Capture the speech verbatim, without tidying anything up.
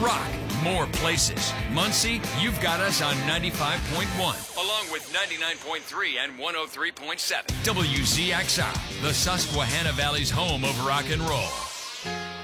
rock, more places. Muncie, you've got us on ninety-five point one, along with ninety-nine point three and one oh three point seven. W Z X R, the Susquehanna Valley's home of rock and roll.